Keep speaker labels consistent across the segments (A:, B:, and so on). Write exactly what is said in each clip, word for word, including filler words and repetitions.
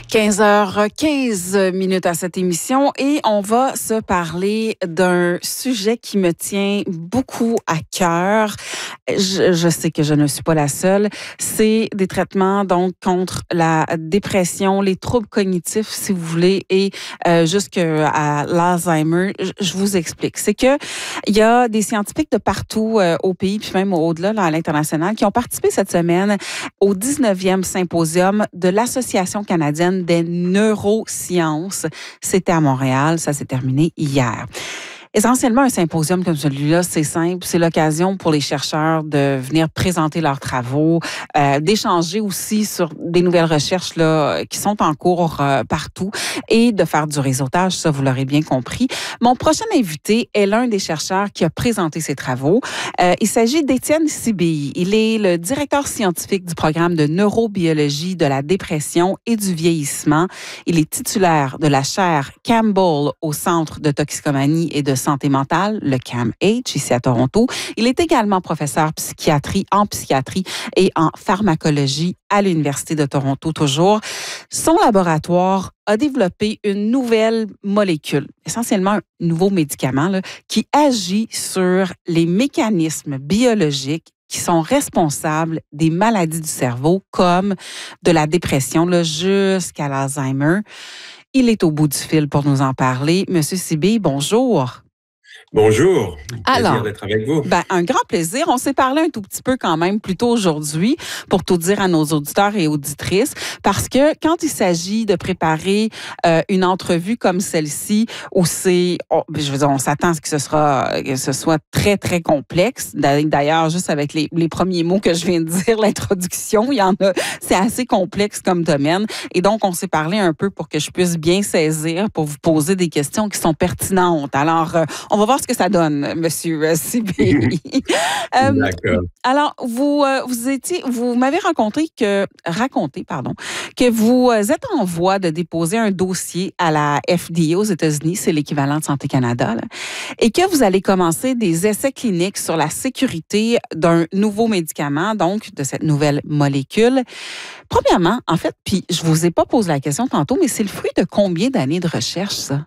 A: quinze heures quinze minutes à cette émission et on va se parler d'un sujet qui me tient beaucoup à cœur. Je, je sais que je ne suis pas la seule. C'est des traitements donc contre la dépression, les troubles cognitifs, si vous voulez, et euh, jusqu'à l'Alzheimer. Je, je vous explique. C'est que il y a des scientifiques de partout euh, au pays, puis même au-delà, là, à l'international, qui ont participé cette semaine au dix-neuvième symposium de l'Association canadienne des neurosciences. C'était à Montréal, ça s'est terminé hier. Essentiellement, un symposium comme celui-là, c'est simple. C'est l'occasion pour les chercheurs de venir présenter leurs travaux, euh, d'échanger aussi sur des nouvelles recherches là, qui sont en cours euh, partout et de faire du réseautage, ça, vous l'aurez bien compris. Mon prochain invité est l'un des chercheurs qui a présenté ses travaux. Euh, il s'agit d'Étienne Sibille. Il est le directeur scientifique du programme de neurobiologie de la dépression et du vieillissement. Il est titulaire de la chaire Campbell au Centre de toxicomanie et de santé mentale, le C A M H, ici à Toronto. Il est également professeur psychiatrie en psychiatrie et en pharmacologie à l'Université de Toronto, toujours. Son laboratoire a développé une nouvelle molécule, essentiellement un nouveau médicament, là, qui agit sur les mécanismes biologiques qui sont responsables des maladies du cerveau, comme de la dépression là, jusqu'à l'Alzheimer. Il est au bout du fil pour nous en parler. Monsieur Sibille, bonjour.
B: Bonjour, plaisir
A: Alors,
B: d'être avec vous.
A: Ben, un grand plaisir. On s'est parlé un tout petit peu quand même plus tôt aujourd'hui pour tout dire à nos auditeurs et auditrices, parce que quand il s'agit de préparer euh, une entrevue comme celle-ci, où c'est, oh, je veux dire, on s'attend à ce que ce sera, que ce soit très très complexe. D'ailleurs, juste avec les, les premiers mots que je viens de dire, l'introduction, il y en a, c'est assez complexe comme domaine. Et donc, on s'est parlé un peu pour que je puisse bien saisir, pour vous poser des questions qui sont pertinentes. Alors, euh, on va voir ce que ça donne, Monsieur Sibille. euh,
B: D'accord.
A: alors, vous, euh, vous étiez, vous m'avez raconté que, raconté, pardon, que vous êtes en voie de déposer un dossier à la F D A aux États-Unis, c'est l'équivalent de Santé Canada, là, et que vous allez commencer des essais cliniques sur la sécurité d'un nouveau médicament, donc de cette nouvelle molécule. Premièrement, en fait, puis je vous ai pas posé la question tantôt, mais c'est le fruit de combien d'années de recherche, ça?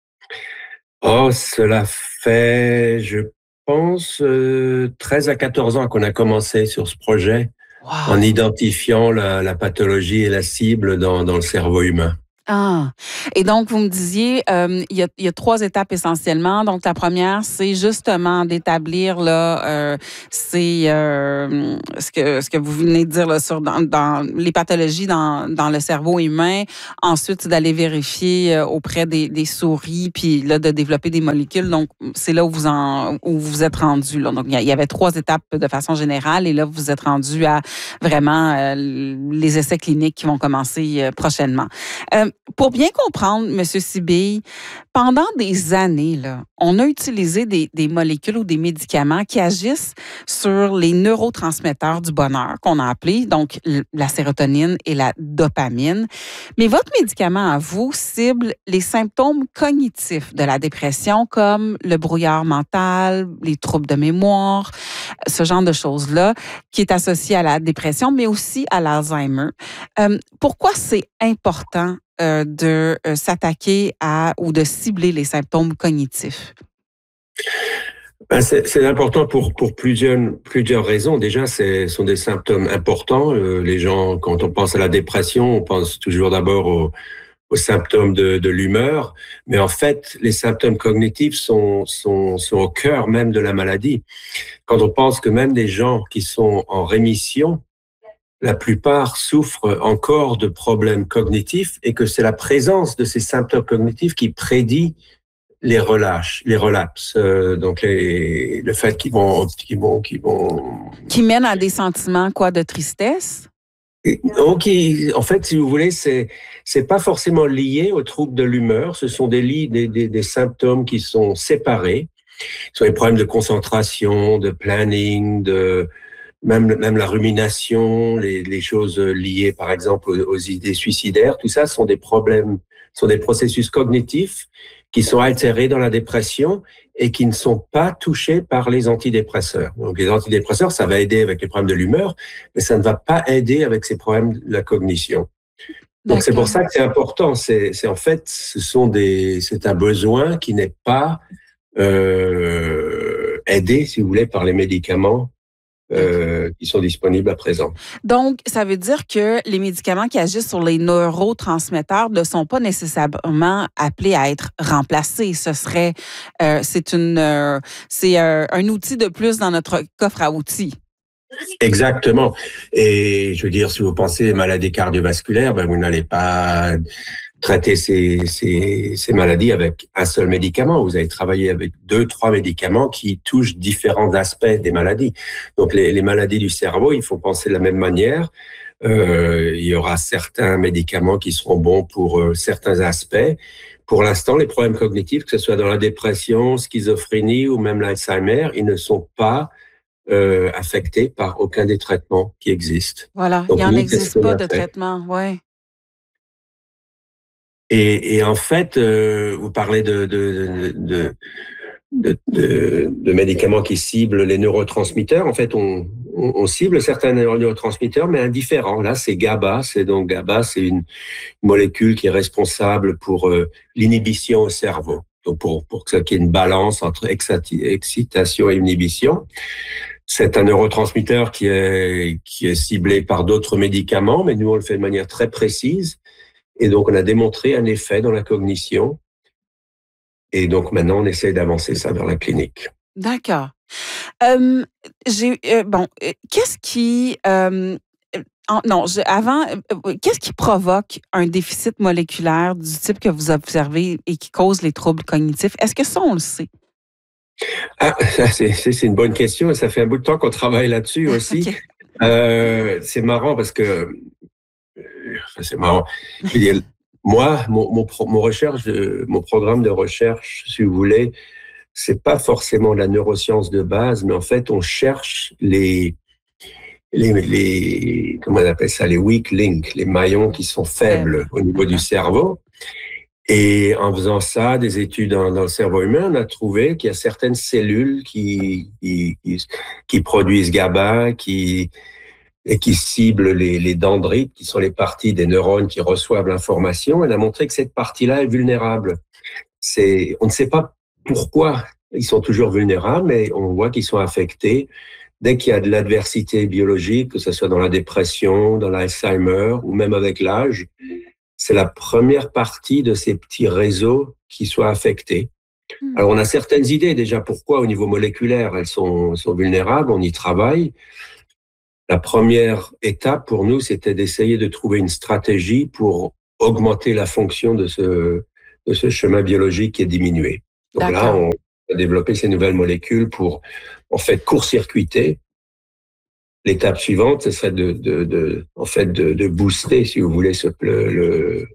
B: Oh, cela fait, je pense, euh, treize à quatorze ans qu'on a commencé sur ce projet,
A: Wow.
B: en identifiant la, la pathologie et la cible dans, dans le cerveau humain.
A: Ah, et donc vous me disiez, euh, il y a, il y a trois étapes essentiellement. Donc la première, c'est justement d'établir là, euh, c'est euh, ce que ce que vous venez de dire là sur dans, dans les pathologies dans dans le cerveau humain. Ensuite, c'est d'aller vérifier euh, auprès des, des souris, puis là de développer des molécules. Donc c'est là où vous en où vous êtes rendu là. Donc il y avait trois étapes de façon générale, et là vous êtes rendu à vraiment euh, les essais cliniques qui vont commencer euh, prochainement. Euh, Pour bien comprendre, M. Sibille, pendant des années, là, on a utilisé des, des molécules ou des médicaments qui agissent sur les neurotransmetteurs du bonheur, qu'on a appelé donc la sérotonine et la dopamine. Mais votre médicament à vous cible les symptômes cognitifs de la dépression, comme le brouillard mental, les troubles de mémoire, ce genre de choses-là, qui est associé à la dépression, mais aussi à l'Alzheimer. Euh, pourquoi c'est important Euh, de euh, s'attaquer à ou de cibler les symptômes cognitifs?
B: Ben, c'est, c'est important pour, pour plusieurs, plusieurs raisons. Déjà, ce sont des symptômes importants. Euh, les gens, quand on pense à la dépression, on pense toujours d'abord aux, aux symptômes de, de l'humeur. Mais en fait, les symptômes cognitifs sont, sont, sont au cœur même de la maladie. Quand on pense que même des gens qui sont en rémission, la plupart souffrent encore de problèmes cognitifs et que c'est la présence de ces symptômes cognitifs qui prédit les relâches, les relapses. Euh, donc les, le fait qu'ils vont, qu'ils vont, qu'ils vont.
A: Qui mènent à des sentiments quoi de tristesse?
B: Donc, en fait, si vous voulez, c'est c'est pas forcément lié aux troubles de l'humeur. Ce sont des, des, des, des symptômes qui sont séparés. Ce sont des problèmes de concentration, de planning, de Même, même la rumination, les, les choses liées, par exemple, aux, aux idées suicidaires, tout ça sont des problèmes, sont des processus cognitifs qui sont altérés dans la dépression et qui ne sont pas touchés par les antidépresseurs. Donc, les antidépresseurs, ça va aider avec les problèmes de l'humeur, mais ça ne va pas aider avec ces problèmes de la cognition. Donc c'est pour
A: D'accord.
B: ça que c'est important. C'est, c'est en fait, ce sont des, c'est un besoin qui n'est pas euh, aidé, si vous voulez, par les médicaments
A: OK.
B: euh, qui sont disponibles à présent.
A: Donc, ça veut dire que les médicaments qui agissent sur les neurotransmetteurs ne sont pas nécessairement appelés à être remplacés. Ce serait, euh, c'est une, euh, c'est euh, un outil de plus dans notre coffre à outils.
B: Exactement. Et je veux dire, si vous pensez aux maladies cardiovasculaires, ben vous n'allez pas traiter ces, ces, ces maladies avec un seul médicament. Vous allez travailler avec deux, trois médicaments qui touchent différents aspects des maladies. Donc, les, les maladies du cerveau, il faut penser de la même manière. Euh, il y aura certains médicaments qui seront bons pour euh, certains aspects. Pour l'instant, les problèmes cognitifs, que ce soit dans la dépression, schizophrénie ou même l'Alzheimer, ils ne sont pas euh, affectés par aucun des traitements qui existent.
A: Voilà, il
B: Donc,
A: n'en
B: nous, c'est ce
A: existe
B: qu'on
A: pas
B: a
A: de
B: fait.
A: traitement, ouais.
B: Et, et en fait, euh, vous parlez de, de, de, de, de, de médicaments qui ciblent les neurotransmetteurs. En fait, on, on, on cible certains neurotransmetteurs, mais indifférents. Là, c'est GABA. C'est donc GABA, c'est une molécule qui est responsable pour euh, l'inhibition au cerveau. Donc, pour, pour qu'il y ait une balance entre excitation et inhibition. C'est un neurotransmetteur qui est, qui est ciblé par d'autres médicaments, mais nous, on le fait de manière très précise. Et donc, on a démontré un effet dans la cognition. Et donc, maintenant, on essaie d'avancer ça vers la clinique.
A: D'accord. Euh, j'ai, euh, bon, euh, qu'est-ce qui... euh, en- non, je- avant, euh, euh, qu'est-ce qui provoque un déficit moléculaire du type que vous observez et qui cause les troubles cognitifs? Est-ce que ça, on le sait?
B: Ah, c'est, c'est c'est une bonne question et ça fait un bout de temps qu'on travaille là-dessus aussi.
A: OK.
B: Euh, c'est marrant parce que, euh, enfin, c'est marrant. Je veux dire, moi, mon, mon, pro- mon recherche, de- mon programme de recherche, si vous voulez, c'est pas forcément de la neuroscience de base, mais en fait, on cherche les, les, les, comment on appelle ça, les weak links, les maillons qui sont faibles
A: Faible.
B: au niveau du
A: D'accord.
B: cerveau. Et en faisant ça, des études dans, dans le cerveau humain, on a trouvé qu'il y a certaines cellules qui, qui, qui, qui produisent GABA, qui, et qui ciblent les, les dendrites, qui sont les parties des neurones qui reçoivent l'information. On a montré que cette partie-là est vulnérable. C'est, on ne sait pas pourquoi ils sont toujours vulnérables, mais on voit qu'ils sont affectés dès qu'il y a de l'adversité biologique, que ce soit dans la dépression, dans l'Alzheimer ou même avec l'âge. C'est la première partie de ces petits réseaux qui soient affectés.
A: Hmm.
B: Alors, on a certaines idées déjà pourquoi au niveau moléculaire elles sont, sont vulnérables, on y travaille. La première étape pour nous, c'était d'essayer de trouver une stratégie pour augmenter la fonction de ce, de ce chemin biologique qui est diminué. Donc là,
A: D'accord.
B: on a développé ces nouvelles molécules pour, en fait, court-circuiter. L'étape suivante, ce serait de, de, de en fait, de, de booster, si vous voulez, ce, le, le,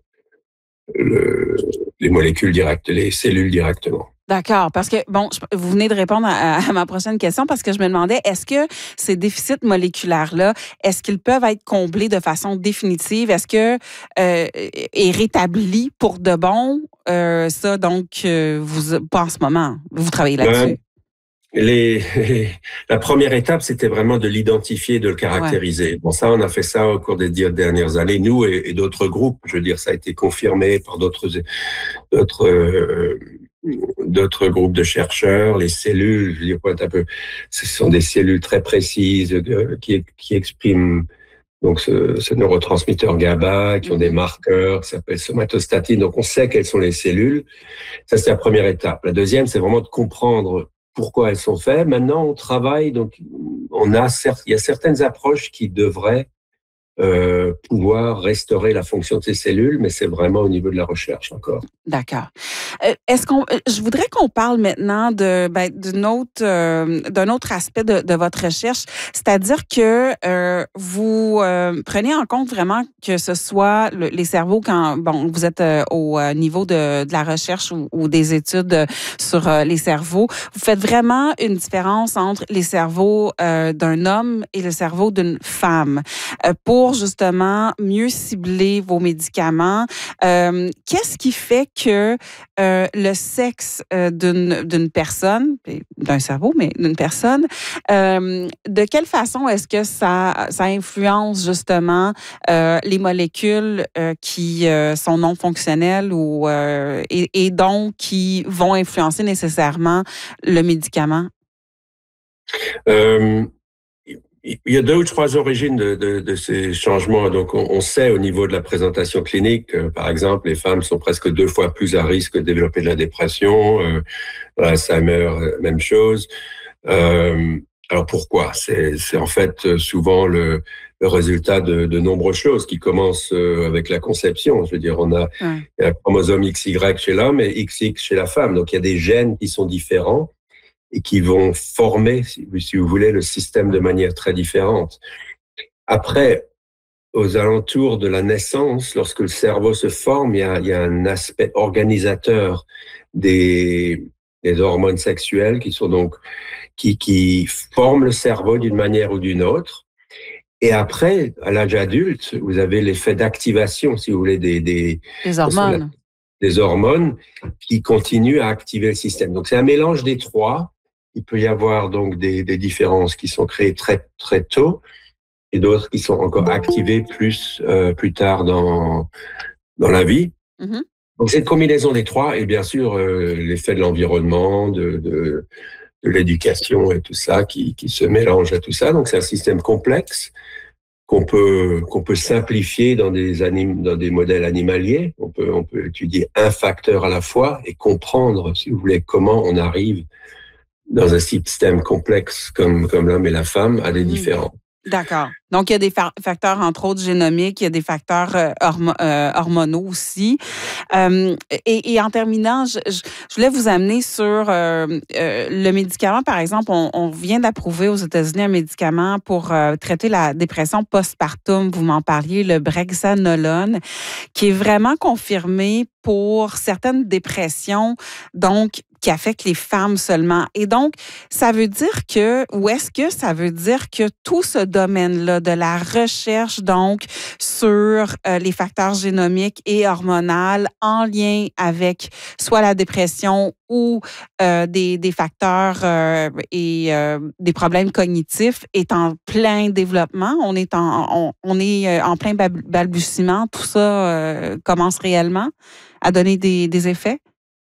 B: le, les molécules directes, les cellules directement.
A: D'accord, parce que, bon, je- vous venez de répondre à, à ma prochaine question parce que je me demandais, est-ce que ces déficits moléculaires-là, est-ce qu'ils peuvent être comblés de façon définitive? Est-ce que euh, est rétabli pour de bon? Euh, ça, donc, euh, vous, pas en ce moment. Vous travaillez
B: Ben,
A: là-dessus.
B: les, les, la première étape, c'était vraiment de l'identifier, de le
A: Ouais.
B: caractériser. Bon, ça, on a fait ça au cours des dix dernières années, nous et, et d'autres groupes. Je veux dire, ça a été confirmé par d'autres, d'autres, euh, d'autres groupes de chercheurs. Les cellules, je veux dire, un peu, ce sont des cellules très précises euh, qui, qui expriment donc ce, ce neurotransmetteur GABA, qui ont des marqueurs, qui s'appellent somatostatine. Donc, on sait quelles sont les cellules. Ça, c'est la première étape. La deuxième, c'est vraiment de comprendre pourquoi elles sont faibles. Maintenant, on travaille, donc on a certes, il y a certaines approches qui devraient euh, pouvoir restaurer la fonction de ces cellules, mais c'est vraiment au niveau de la recherche encore.
A: D'accord. Euh, Est-ce qu'on, euh, je voudrais qu'on parle maintenant de ben, d'une autre, euh, d'un autre aspect de, de votre recherche, c'est-à-dire que euh, vous euh, prenez en compte vraiment que ce soit le- les cerveaux quand bon vous êtes euh, au euh, niveau de, de la recherche ou, ou des études euh, sur euh, les cerveaux, vous faites vraiment une différence entre les cerveaux euh, d'un homme et le cerveau d'une femme. Euh, pour pour justement mieux cibler vos médicaments. Euh, qu'est-ce qui fait que euh, le sexe euh, d'une, d'une personne, d'un cerveau, mais d'une personne, euh, de quelle façon est-ce que ça, ça influence justement euh, les molécules euh, qui euh, sont non fonctionnelles ou, euh, et, et donc qui vont influencer nécessairement le médicament?
B: Euh, il y a deux ou trois origines de, de, de ces changements. Donc, on, on sait au niveau de la présentation clinique, euh, par exemple, les femmes sont presque deux fois plus à risque de développer de la dépression. Euh, Alzheimer, même chose. Euh, alors pourquoi? C'est, c'est en fait souvent le, le résultat de, de nombreuses choses qui commencent avec la conception. Je veux dire, on a
A: Ouais.
B: un chromosome X Y chez l'homme et X X chez la femme. Donc, il y a des gènes qui sont différents et qui vont former, si vous voulez, le système de manière très différente. Après, aux alentours de la naissance, lorsque le cerveau se forme, il y a, il y a un aspect organisateur des, des hormones sexuelles qui sont donc qui, qui forment le cerveau d'une manière ou d'une autre. Et après, à l'âge adulte, vous avez l'effet d'activation, si vous voulez, des, des,
A: Les hormones.
B: des hormones qui continuent à activer le système. Donc, c'est un mélange des trois. Il peut y avoir donc des, des différences qui sont créées très, très tôt et d'autres qui sont encore activées plus, euh, plus tard dans, dans la vie.
A: Mm-hmm.
B: Donc, cette combinaison des trois et bien sûr, euh, l'effet de l'environnement, de, de, de l'éducation et tout ça qui, qui se mélange à tout ça. Donc, c'est un système complexe qu'on peut, qu'on peut simplifier dans des anim, dans des modèles animaliers. On peut, on peut étudier un facteur à la fois et comprendre, si vous voulez, comment on arrive dans un système complexe comme, comme l'homme et la femme à des mmh. différents.
A: D'accord. Donc, il y a des fa- facteurs, entre autres, génomiques, il y a des facteurs euh, hormo- euh, hormonaux aussi. Euh, et, et en terminant, je, je, je voulais vous amener sur euh, euh, le médicament. Par exemple, on, on vient d'approuver aux États-Unis un médicament pour euh, traiter la dépression postpartum. Vous m'en parliez, le brexanolone, qui est vraiment confirmé pour certaines dépressions, donc qui affectent les femmes seulement. Et donc, ça veut dire que, ou est-ce que ça veut dire que tout ce domaine-là de la recherche, donc, sur euh, les facteurs génomiques et hormonaux en lien avec soit la dépression ou euh, des, des facteurs euh, et euh, des problèmes cognitifs est en plein développement. On est en, on, on est en plein balbutiement. Tout ça euh, commence réellement à donner des, des effets?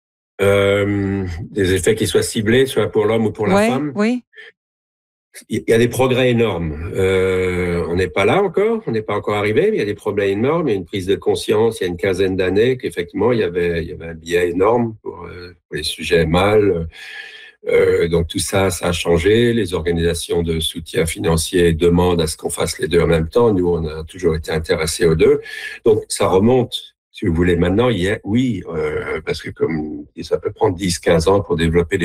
B: Euh, des effets qui soient ciblés, soit pour l'homme ou pour la
A: ouais,
B: femme.
A: Oui.
B: Il y a des progrès énormes. Euh, on n'est pas là encore, on n'est pas encore arrivé, mais il y a des progrès énormes. Il y a une prise de conscience il y a une quinzaine d'années qu'effectivement il y avait, il y avait un biais énorme pour, euh, pour les sujets mâles. Euh, donc tout ça, ça a changé. Les organisations de soutien financier demandent à ce qu'on fasse les deux en même temps. Nous, on a toujours été intéressés aux deux. Donc ça remonte. Si vous voulez, maintenant, il y a, oui, euh, parce que comme ça peut prendre dix, quinze ans pour développer des